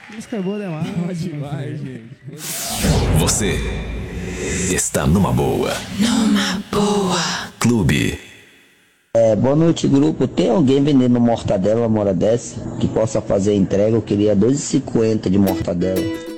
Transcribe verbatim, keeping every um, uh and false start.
Música é boa demais. Boa demais, gente. Você está numa boa. Numa boa. Clube. É, boa noite, grupo. Tem alguém vendendo mortadela uma hora dessa que possa fazer a entrega? Eu queria dois e cinquenta de mortadela.